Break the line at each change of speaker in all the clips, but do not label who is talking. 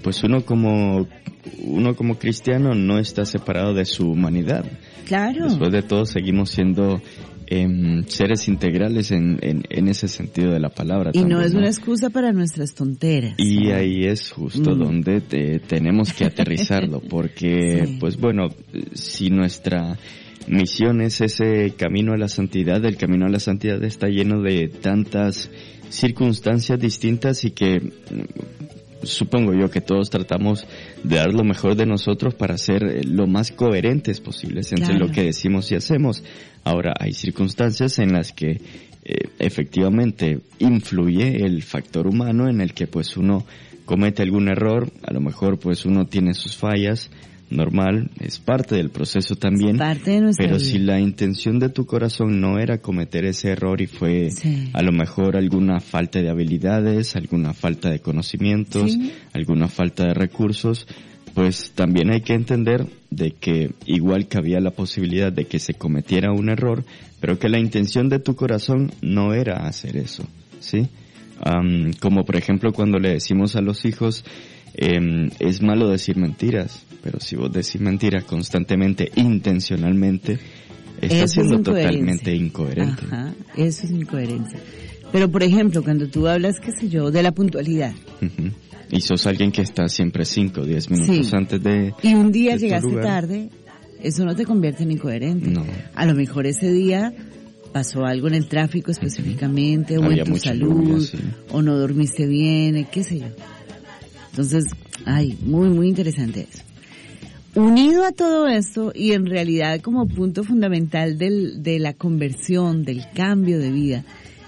pues uno como cristiano no está separado de su humanidad.
Claro.
Después de todo seguimos siendo seres integrales en ese sentido de la palabra.
Y
también,
no es una excusa para nuestras tonteras.
Y ahí es justo donde tenemos que aterrizarlo, porque
sí.
pues bueno, si nuestra misión es ese camino a la santidad, el camino a la santidad está lleno de tantas circunstancias distintas y que supongo yo que todos tratamos de dar lo mejor de nosotros para ser lo más coherentes posibles entre
claro.
lo que decimos y hacemos. Ahora, hay circunstancias en las que efectivamente influye el factor humano, en el que pues uno comete algún error, a lo mejor pues uno tiene sus fallas, normal, es parte del proceso también,
parte de nuestra
pero
vida.
si la intención de tu corazón no era cometer ese error y fue
sí.
a lo mejor alguna falta de habilidades, alguna falta de conocimientos,
sí.
alguna falta de recursos, pues también hay que entender de que igual que había la posibilidad de que se cometiera un error, pero que la intención de tu corazón no era hacer eso, ¿sí? Como por ejemplo cuando le decimos a los hijos, es malo decir mentiras, pero si vos decís mentiras constantemente, intencionalmente, estás siendo totalmente incoherente.
Ajá, eso es incoherencia. Pero por ejemplo, cuando tú hablas, qué sé yo, de la puntualidad.
Uh-huh. Y sos alguien que está siempre 5 o 10 minutos
sí.
antes de...
Y un día
de
llegaste
lugar.
tarde, eso no te convierte en incoherente.
No.
A lo mejor ese día pasó algo en el tráfico específicamente,
Había
o en tu
mucha
salud,
lluvia, sí.
o no dormiste bien, qué sé yo. Entonces, muy, muy interesante eso. Unido a todo esto, y en realidad como punto fundamental de la conversión, del cambio de vida,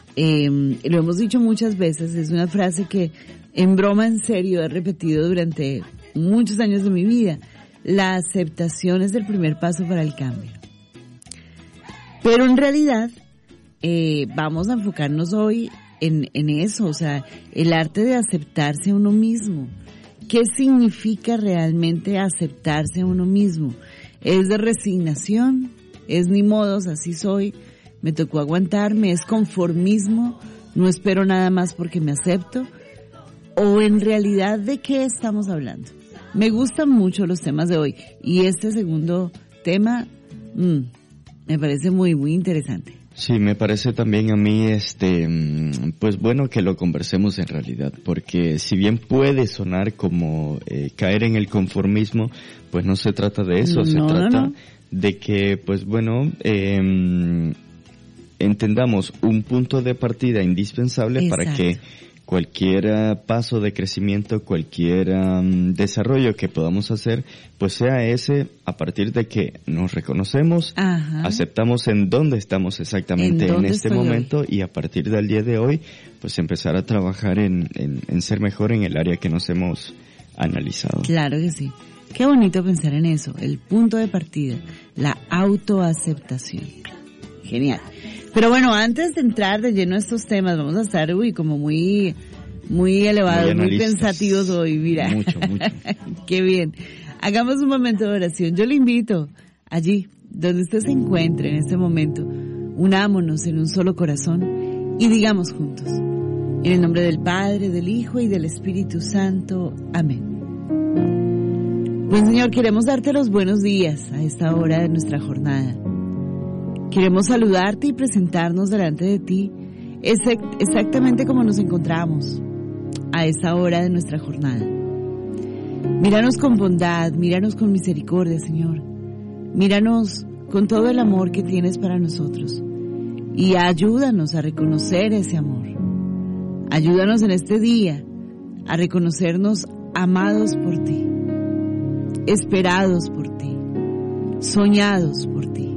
lo hemos dicho muchas veces, es una frase que en broma, en serio, he repetido durante muchos años de mi vida. La aceptación es el primer paso para el cambio. Pero en realidad, vamos a enfocarnos hoy en eso, o sea, el arte de aceptarse a uno mismo. ¿Qué significa realmente aceptarse a uno mismo? ¿Es de resignación? ¿Es ni modos, así soy, me tocó aguantarme? ¿Es conformismo? ¿No espero nada más porque me acepto? ¿O en realidad de qué estamos hablando? Me gustan mucho los temas de hoy y este segundo tema me parece muy, muy interesante.
Sí, me parece también a mí, pues bueno que lo conversemos en realidad, porque si bien puede sonar como caer en el conformismo, pues no se trata de eso, se trata de que, pues bueno, entendamos un punto de partida indispensable. Exacto. Para que cualquier paso de crecimiento, cualquier desarrollo que podamos hacer, pues sea ese a partir de que nos reconocemos, ajá, aceptamos en dónde estamos exactamente en este momento hoy, y a partir del día de hoy, pues empezar a trabajar en ser mejor en el área que nos hemos analizado.
Claro que sí. Qué bonito pensar en eso, el punto de partida, la autoaceptación. Genial. Pero bueno, antes de entrar de lleno a estos temas, vamos a estar, como muy elevados, muy pensativos hoy, mira.
Mucho.
Qué bien. Hagamos un momento de oración. Yo le invito allí, donde usted se encuentre en este momento, unámonos en un solo corazón y digamos juntos, en el nombre del Padre, del Hijo y del Espíritu Santo. Amén. Buen Señor, queremos darte los buenos días a esta hora de nuestra jornada. Queremos saludarte y presentarnos delante de ti exactamente como nos encontramos a esta hora de nuestra jornada. Míranos con bondad, míranos con misericordia, Señor. Míranos con todo el amor que tienes para nosotros y ayúdanos a reconocer ese amor. Ayúdanos en este día a reconocernos amados por ti, esperados por ti, soñados por ti.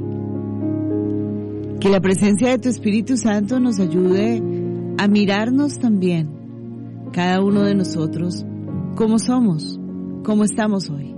Que la presencia de tu Espíritu Santo nos ayude a mirarnos también, cada uno de nosotros, como somos, como estamos hoy.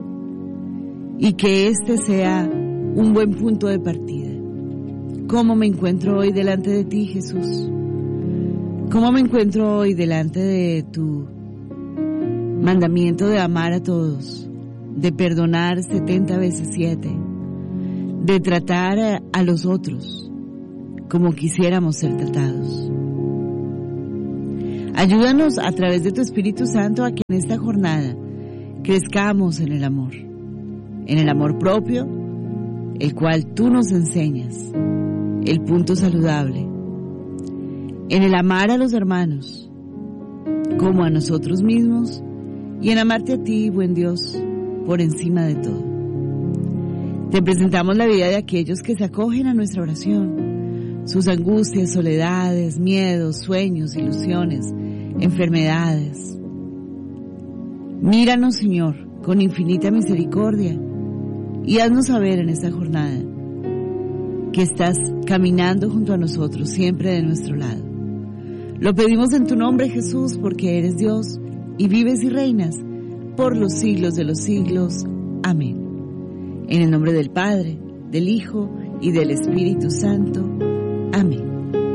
Y que este sea un buen punto de partida. ¿Cómo me encuentro hoy delante de ti, Jesús? ¿Cómo me encuentro hoy delante de tu mandamiento de amar a todos, de perdonar 70 veces 7, de tratar a los otros como quisiéramos ser tratados? Ayúdanos a través de tu Espíritu Santo a que en esta jornada crezcamos en el amor propio, el cual tú nos enseñas, el punto saludable, en el amar a los hermanos como a nosotros mismos y en amarte a ti, buen Dios, por encima de todo. Te presentamos la vida de aquellos que se acogen a nuestra oración, sus angustias, soledades, miedos, sueños, ilusiones, enfermedades. Míranos, Señor, con infinita misericordia y haznos saber en esta jornada que estás caminando junto a nosotros, siempre de nuestro lado. Lo pedimos en tu nombre, Jesús, porque eres Dios y vives y reinas por los siglos de los siglos. Amén. En el nombre del Padre, del Hijo y del Espíritu Santo. Amén.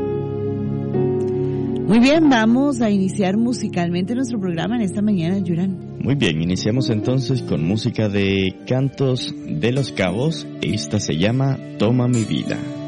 Muy bien, vamos a iniciar musicalmente nuestro programa en esta mañana, Yuran.
Muy bien, iniciamos entonces con música de Cantos de los Cabos. Esta se llama Toma mi vida.